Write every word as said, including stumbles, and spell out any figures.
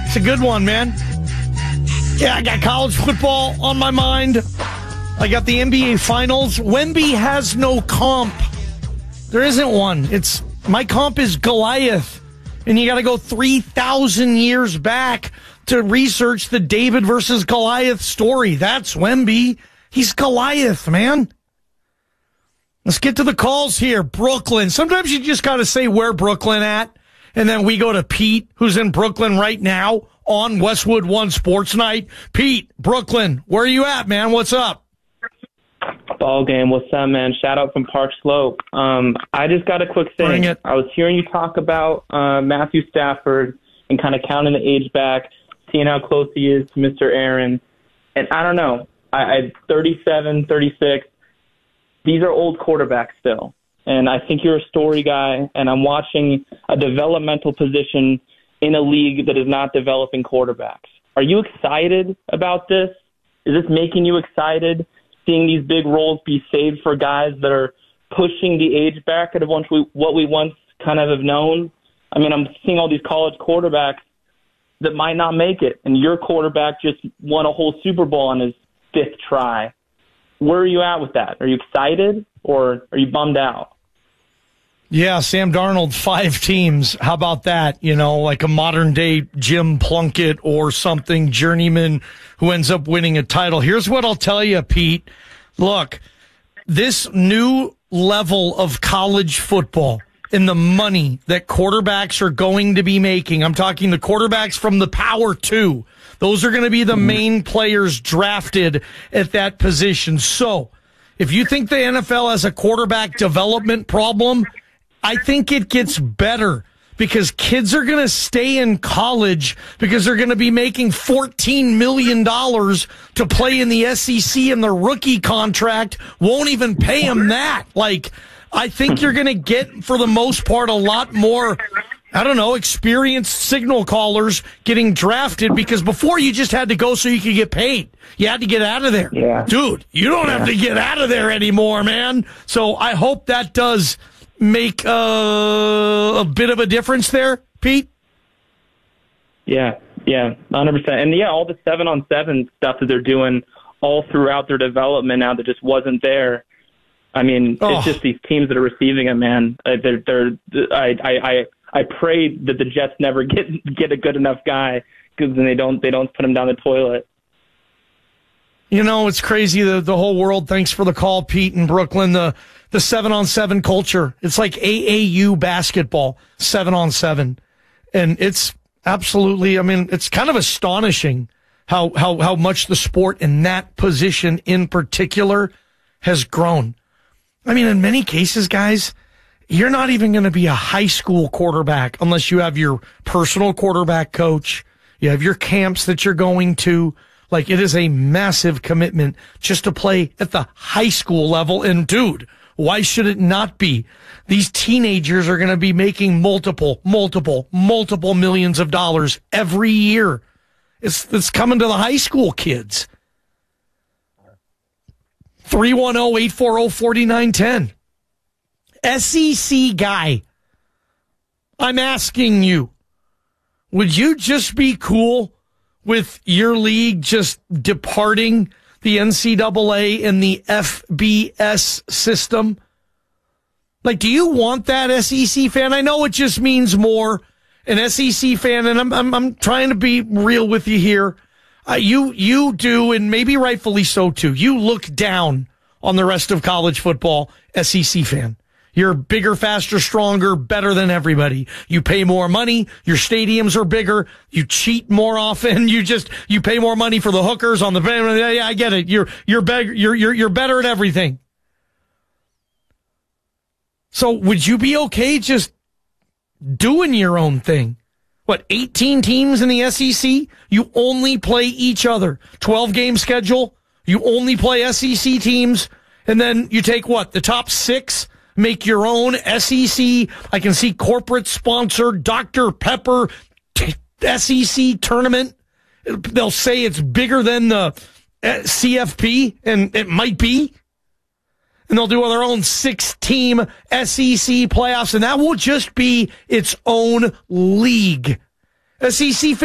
It's a good one, man. Yeah, I got college football on my mind. I got the N B A Finals. Wemby has no comp. There isn't one. It's my comp is Goliath. And you got to go three thousand years back to research the David versus Goliath story. That's Wemby. He's Goliath, man. Let's get to the calls here. Brooklyn. Sometimes you just got to say where Brooklyn at. And then we go to Pete, who's in Brooklyn right now on Westwood One Sports Night. Pete, Brooklyn, where are you at, man? What's up? Ball game. What's up, man? Shout out from Park Slope. Um, I just got a quick thing. Bring it. I was hearing you talk about uh, Matthew Stafford and kind of counting the age back, seeing how close he is to Mister Aaron. And I don't know. I, I thirty-seven, thirty-six. These are old quarterbacks still. And I think you're a story guy, and I'm watching a developmental position in a league that is not developing quarterbacks. Are you excited about this? Is this making you excited, seeing these big roles be saved for guys that are pushing the age bracket of what we, what we once kind of have known? I mean, I'm seeing all these college quarterbacks that might not make it, and your quarterback just won a whole Super Bowl on his fifth try. Where are you at with that? Are you excited, or are you bummed out? Yeah, Sam Darnold, five teams. How about that? You know, like a modern day Jim Plunkett or something, journeyman who ends up winning a title. Here's what I'll tell you, Pete. Look, this new level of college football and the money that quarterbacks are going to be making, I'm talking the quarterbacks from the Power Two. Those are going to be the main players drafted at that position. So if you think the N F L has a quarterback development problem, I think it gets better because kids are going to stay in college because they're going to be making fourteen million dollars to play in the S E C, and the rookie contract won't even pay them that. Like, I think you're going to get, for the most part, a lot more, I don't know, experienced signal callers getting drafted, because before you just had to go so you could get paid. You had to get out of there. Yeah. Dude, you don't yeah. have to get out of there anymore, man. So I hope that does make uh, a bit of a difference there, Pete? Yeah, yeah, one hundred percent. And, yeah, all the seven-on-seven stuff that they're doing all throughout their development now that just wasn't there. I mean, oh. it's just these teams that are receiving it, man. Uh, they're, they're, I, I, I, I pray that the Jets never get get a good enough guy, because then they don't they don't put him down the toilet. You know, it's crazy. The the whole world, thanks for the call, Pete, in Brooklyn, the the seven-on-seven culture. It's like A A U basketball, seven-on-seven. And it's absolutely, I mean, it's kind of astonishing how, how, how much the sport in that position in particular has grown. I mean, in many cases, guys, you're not even going to be a high school quarterback unless you have your personal quarterback coach, you have your camps that you're going to. Like, it is a massive commitment just to play at the high school level. And, dude, why should it not be? These teenagers are going to be making multiple, multiple, multiple millions of dollars every year. It's, it's coming to the high school kids. three one zero, eight four zero, four nine one zero. S E C guy, I'm asking you, would you just be cool with your league just departing the N C double A and the F B S system? Like, do you want that, S E C fan? I know it just means more. An S E C fan, and I'm I'm, I'm trying to be real with you here. Uh, you you do, and maybe rightfully so too. You look down on the rest of college football, S E C fan. You're bigger, faster, stronger, better than everybody. You pay more money. Your stadiums are bigger. You cheat more often. You just, you pay more money for the hookers on the, yeah, I get it. You're, you're better, you're, you're, you're better at everything. So would you be okay just doing your own thing? What, eighteen teams in the S E C? You only play each other. twelve game schedule. You only play S E C teams. And then you take what? The top six? Make your own S E C. I can see corporate sponsored Doctor Pepper t- S E C tournament. They'll say it's bigger than the C F P, and it might be. And they'll do their own six-team S E C playoffs, and that will just be its own league. S E C